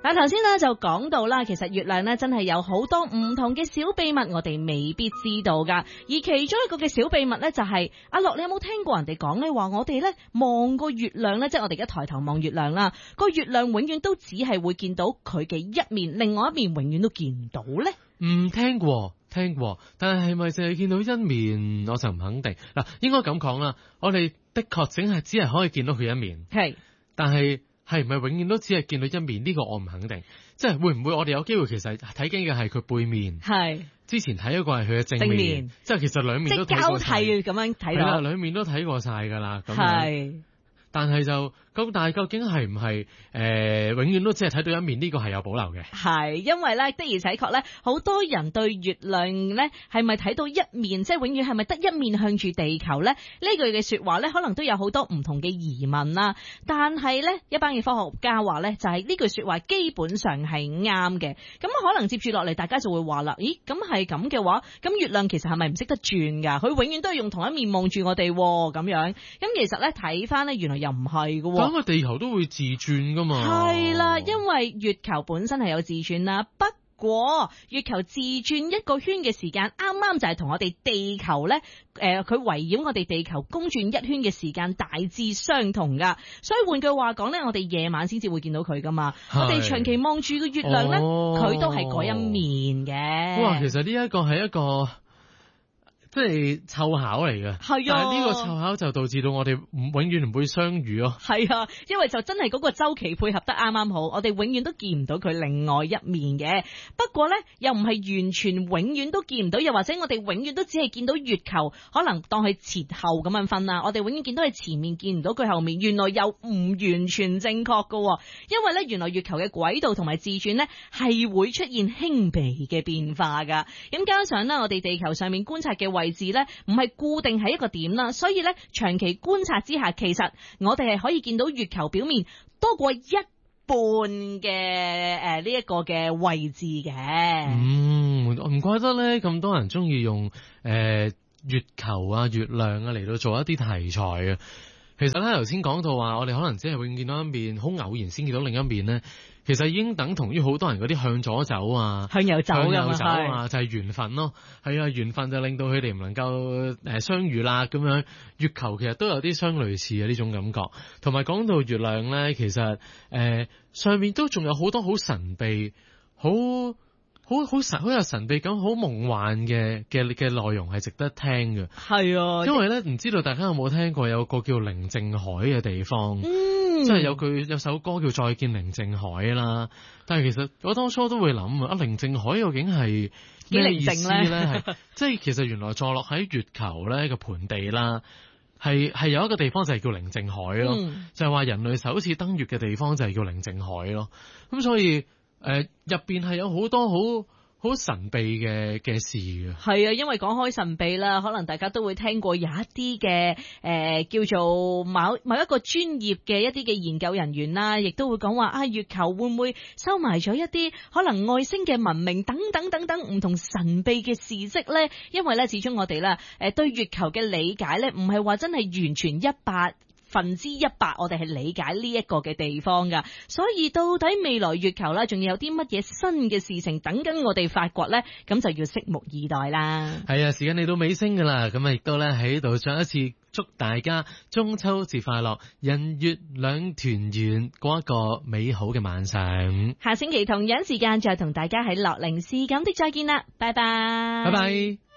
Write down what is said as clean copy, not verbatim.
嗱，頭先咧就講到啦，其實月亮咧真係有好多唔同嘅小秘密，我哋未必知道噶。而其中一個嘅小秘密咧就係，阿樂，你有冇聽過人哋講咧話我哋咧望個月亮咧，即係我哋而家抬頭望月亮啦，個月亮永遠都只係會見到佢嘅一面，另外一面永遠都見唔到咧？ 聽過，但係咪淨係見到一面，我就唔肯定。嗱，應該咁講啦，我哋的確只係可以見到佢一面， 係， 但係唔係永遠都只係見到一面？呢個我唔肯定。即係會唔會我哋有機會其實睇緊嘅係佢背面？係。之前睇嗰個係佢嘅正面，即係其實兩面都睇過晒， 即係交替咁樣睇到。 係啦，兩面都睇過晒㗎啦。咁係。但係但係究竟係唔係永遠都只係睇到一面？呢個係有保留嘅。係， 因為咧的而且確咧，好多人對月亮咧係咪睇到一面，即係永遠係咪得一面向住地球咧？呢句嘅說話咧，可能都有好多唔同嘅疑問啦。但係咧，一班嘅科學家話咧，就係呢句說話基本上係啱嘅。咁可能接住落嚟，大家就會話啦，咦？咁係咁嘅話，咁月亮其實係咪唔識得轉㗎？佢永遠都係用同一面望住我哋咁樣。咁其實咧睇翻咧，原來又唔係㗎喎。 咁個地球都會自轉㗎嘛？ 係啦，因為月球本身係有自轉啦，不過月球自轉一個圈嘅時間，啱啱就係同我哋地球咧，佢圍繞我哋地球公轉一圈嘅時間大致相同噶。所以換句話講咧，我哋夜晚先至會見到佢噶嘛。我哋長期望住個月亮咧，佢都係嗰一面嘅。 哇，其實呢一個係一個。即係湊巧嚟嘅，係啊！但係呢個湊巧就導致到我哋永遠唔會相遇咯。 係啊，因為就真係嗰個週期配合得啱啱好，我哋永遠都見唔到佢另外一面嘅。不過咧，又唔係完全永遠都見唔到，又或者我哋永遠都只係見到月球，可能當佢前後咁樣分啦。我哋永遠見到佢前面，見唔到佢後面，原來又唔完全正確㗎。因為咧，原來月球嘅軌道同埋自轉咧係會出現輕微嘅變化㗎。咁加上咧，我哋地球上面觀察嘅位置咧唔係固定喺一個點啦，所以咧長期觀察之下，其實我哋係可以見到月球表面多過一半嘅呢一個嘅位置嘅。 唔怪得咧咁多人中意用月球啊、月亮啊嚟到做一啲題材啊。其實咧頭先講到話，我哋可能只係永遠見到一面，好偶然先見到另一面咧。其實已經等同於好多人嗰啲向左走啊，向右走啊，就係緣分咯。係啊，緣分就令到佢哋唔能夠相遇啦。咁樣月球其實都有啲相類似嘅呢種感覺。同埋講到月亮咧，其實上面都仲有好多好神秘、好有神秘感、好夢幻嘅內容係值得聽嘅。係啊，因為咧唔知道大家有冇聽過有個叫寧靜海嘅地方。即係有首歌叫再見寧靜海啦，但係其實我當初都會諗啊，寧靜海究竟係咩意思咧？即係其實原來坐落喺月球咧個盤地啦，係有一個地方就係叫寧靜海咯，就係話人類首次登月嘅地方就係叫寧靜海咯。咁所以入邊係有好多好神秘嘅事嘅。係啊，因為講開神秘啦，可能大家都會聽過有一啲嘅叫做某一個專業嘅一啲嘅研究人員啦，亦都會講話月球會唔會收埋咗一啲可能外星嘅文明等等唔同神秘嘅事跡咧？因為咧，始終我哋啦對月球嘅理解咧，唔係話真係完全100%我哋係理解呢一個嘅地方噶，所以到底未來月球啦，仲有啲乜嘢新嘅事情等緊我哋發掘呢？咁就要拭目以待啦。係啊，時間嚟到尾聲噶啦，咁啊亦都咧喺度再一次祝大家中秋節快樂，人月兩團圓，過一個美好嘅晚上。下星期同樣時間再同大家喺樂齡是咁的再見啦，拜拜。拜拜。